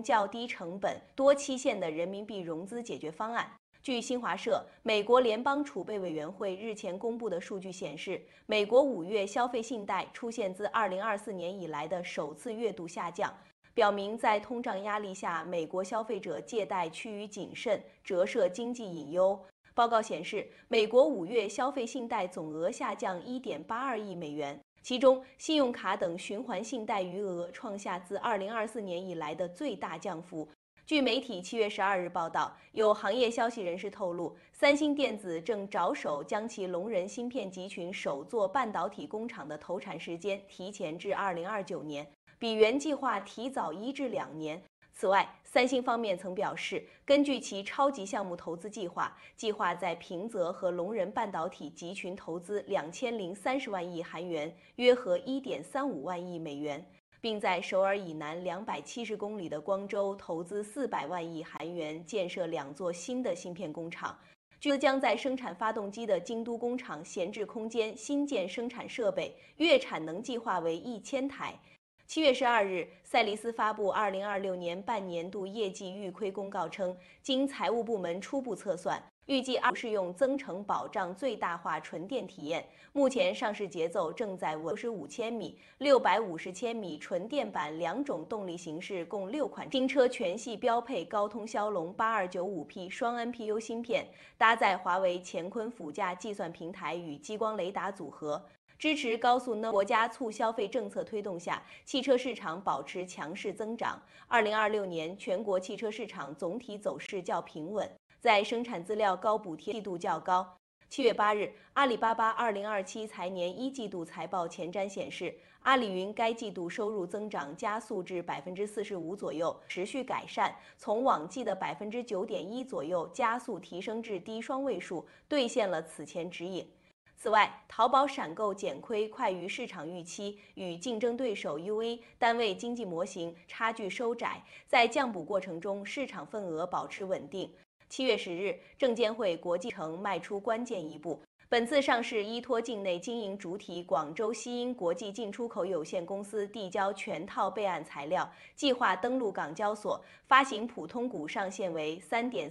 供较低成本、多期限的人民币融资解决方案。据新华社，美国联邦储备委员会日前公布的数据显示，美国5月消费信贷出现自2024年以来的首次月度下降，表明在通胀压力下，美国消费者借贷趋于谨慎，折射经济隐忧。报告显示，美国5月消费信贷总额下降1.82亿美元，其中信用卡等循环信贷余额创下自2024年以来的最大降幅。据媒体7月12日报道，有行业消息人士透露，三星电子正着手将其龙仁芯片集群首座半导体工厂的投产时间提前至2029年，比原计划提早1至2年。此外，三星方面曾表示，根据其超级项目投资计划，在平泽和龙仁半导体集群投资2030万亿韩元，约合1.35万亿美元，并在首尔以南270公里的光州投资400万亿韩元建设2座新的芯片工厂。据悉将在生产发动机的京都工厂闲置空间新建生产设备，月产能计划为1000台。7月12日，赛力斯发布2026年半年度业绩预亏公告称，经财务部门初步测算，预计适用增程保障最大化纯电体验。目前上市节奏正在稳65千米、650千米纯电版2种动力形式，共6款新车全系标配高通骁龙 8295P 双 NPU 芯片，搭载华为乾坤辅驾计算平台与激光雷达组合。支持高速国家促消费政策推动下，汽车市场保持强势增长。2026年全国汽车市场总体走势较平稳，在生产资料高补贴力度较高。7月8日，阿里巴巴2027财年1季度财报前瞻显示，阿里云该季度收入增长加速至45%左右，持续改善，从往季的9.1%左右加速提升至低双位数，兑现了此前指引。此外，淘宝闪购减亏快于市场预期，与竞争对手 UA 单位经济模型差距收窄，在降补过程中，市场份额保持稳定。7月10日，证监会国际城迈出关键一步，本次上市依托境内经营主体广州西英国际进出口有限公司递交全套备案材料，计划登陆港交所，发行普通股上限为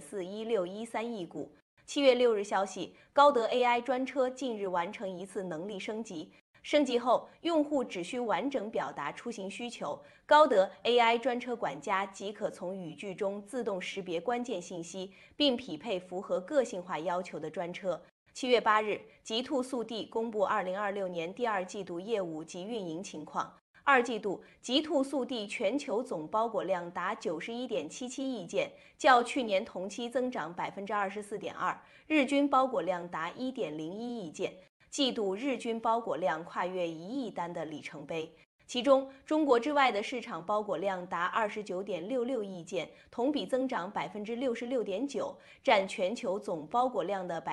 3.41613亿股。7月6日消息，高德 AI 专车近日完成一次能力升级。升级后，用户只需完整表达出行需求，高德 AI 专车管家即可从语句中自动识别关键信息，并匹配符合个性化要求的专车。7月8日，极兔速递公布2026年第2季度业务及运营情况。2季度，极兔速递全球总包裹量达91.77亿件，较去年同期增长24.2%，日均包裹量达1.01亿件，季度日均包裹量跨越1亿单的里程碑。其中，中国之外的市场包裹量达29.66亿件，同比增长66.9%，占全球总包裹量的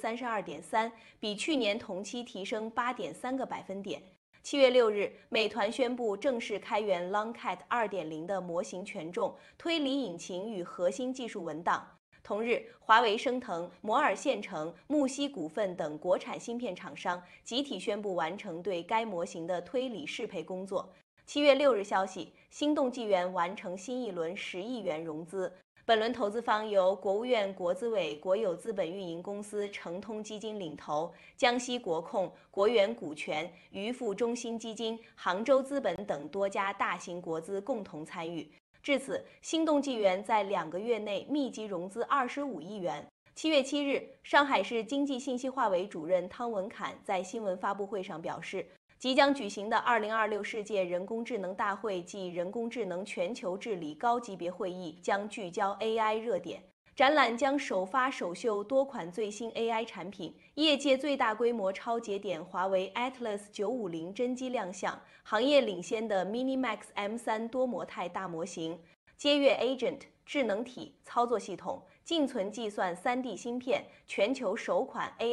32.3%，比去年同期提升8.3个百分点。7月6日，美团宣布正式开源 Longcat 2.0的模型权重、推理引擎与核心技术文档。同日，华为、升腾、摩尔线程、木犀股份等国产芯片厂商集体宣布完成对该模型的推理适配工作。7月6日消息，心动纪元完成新一轮10亿元融资。本轮投资方由国务院国资委国有资本运营公司诚通基金领投，江西国控、国元股权、渔富中心基金、杭州资本等多家大型国资共同参与。至此，心动纪元在2个月内密集融资25亿元。7月7日，上海市经济信息化委主任汤文侃在新闻发布会上表示，即将举行的2026世界人工智能大会暨人工智能全球治理高级别会议将聚焦 AI 热点。展览将首发首秀多款最新 AI 产品，业界最大规模超节点华为 Atlas 950真机亮相，行业领先的 MiniMax M3多模态大模型，接跃 Agent 智能体操作系统，静存计算3D芯片，全球首款 AI